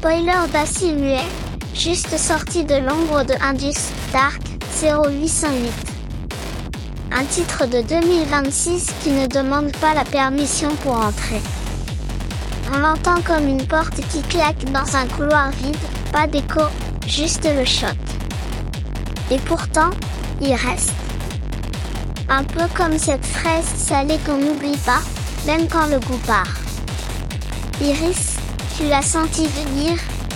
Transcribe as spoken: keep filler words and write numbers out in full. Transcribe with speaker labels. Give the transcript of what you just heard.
Speaker 1: Spoiler Bassi muet, juste sorti de l'ombre de Indus, Dark, zéro huit cent huit. Un titre de deux mille vingt-six qui ne demande pas la permission pour entrer. On l'entend comme une porte qui claque dans un couloir vide, pas d'écho, juste le choc. Et pourtant, il reste. Un peu comme cette fraise salée qu'on n'oublie pas, même quand le goût part. Iris, tu l'as senti venir, toi ?